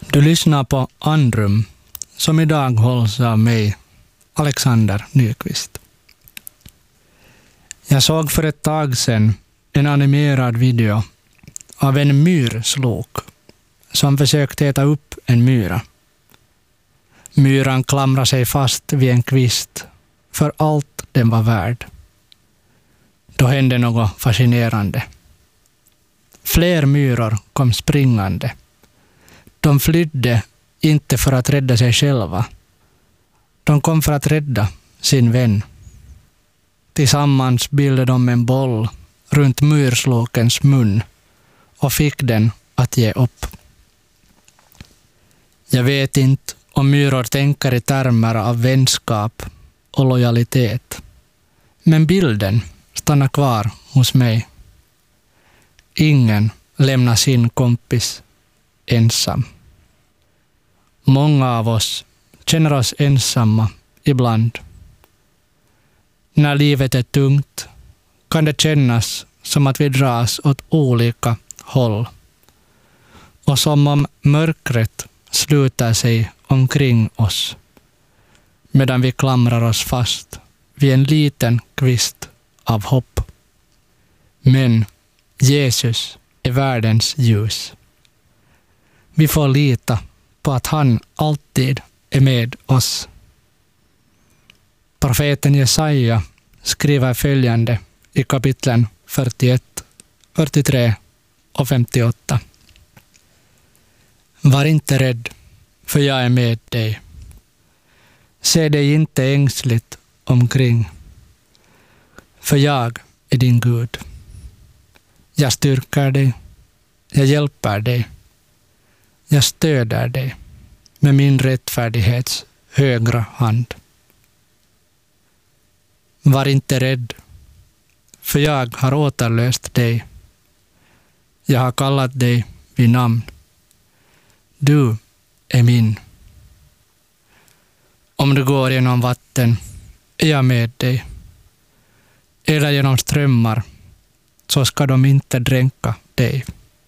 Du lyssnar på Andrum, som idag hålls av mig, Alexander Nyqvist. Jag såg för ett tag sedan en animerad video av en myrslok som försökte äta upp en myra. Myran klamrade sig fast vid en kvist för allt den var värd. Då hände något fascinerande. Fler myror kom springande. De flydde inte för att rädda sig själva. De kom för att rädda sin vän. Tillsammans bildade de en boll runt myrslokens mun och fick den att ge upp. Jag vet inte om myror tänker i termer av vänskap och lojalitet. Men bilden stannar kvar hos mig. Ingen lämnar sin kompis ensam. Många av oss känner oss ensamma ibland. När livet är tungt kan det kännas som att vi dras åt olika håll. Och som om mörkret sluter sig omkring oss medan vi klamrar oss fast vid en liten kvist av hopp. Men Jesus är världens ljus. Vi får lita på att han alltid är med oss. Profeten Jesaja skriver följande i kapitlen 41, 43 och 58. Var inte rädd, för jag är med dig. Se dig inte ängsligt omkring, för jag är din Gud. Jag styrker dig, jag hjälper dig, jag stöder dig med min rättfärdighets högra hand. Var inte rädd, för jag har återlöst dig. Jag har kallat dig vid namn. Du är min. Om du går genom vatten är jag med dig. Eller genom strömmar så ska de inte dränka dig.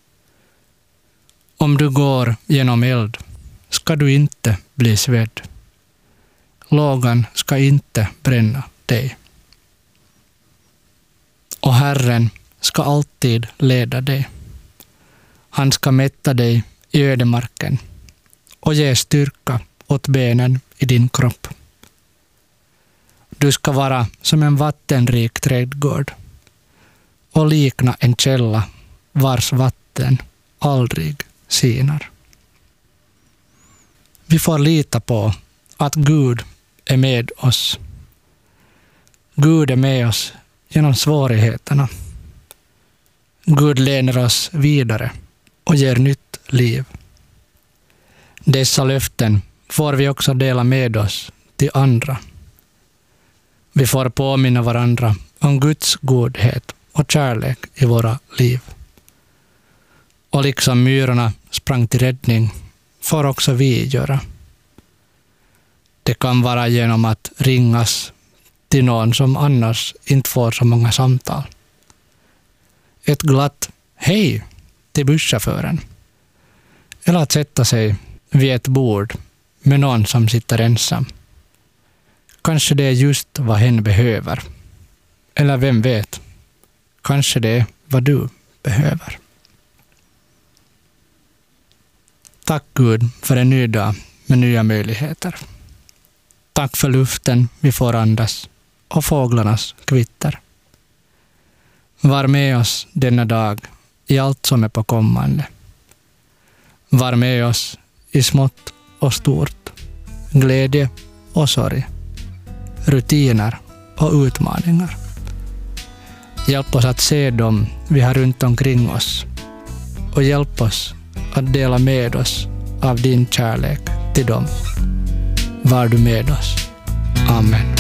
Om du går genom eld ska du inte bli svedd. Lågan ska inte bränna dig. Och Herren ska alltid leda dig. Han ska mätta dig i ödemarken och ge styrka åt benen i din kropp. Du ska vara som en vattenrik trädgård och likna en källa vars vatten aldrig sinar. Vi får lita på att Gud är med oss. Gud är med oss genom svårigheterna. Gud leder oss vidare och ger nytt liv. Dessa löften får vi också dela med oss till andra. Vi får påminna varandra om Guds godhet och kärlek i våra liv. Och liksom myrorna sprang till räddning får också vi göra. Det kan vara genom att ringas till någon som annars inte får så många samtal. Ett glatt hej till busschauffören. Eller att sätta sig vid ett bord med någon som sitter ensam. Kanske det är just vad hen behöver. Eller vem vet, kanske det är vad du behöver. Tack Gud för en ny dag med nya möjligheter. Tack för luften vi får andas och fåglarnas kvitter. Var med oss denna dag i allt som är på kommande. Var med oss i smått och stort, glädje och sorg, rutiner och utmaningar. Hjälp oss att se dem vi har runt omkring oss och hjälp oss att dela med oss av din kärlek till dem. Var du med oss. Amen.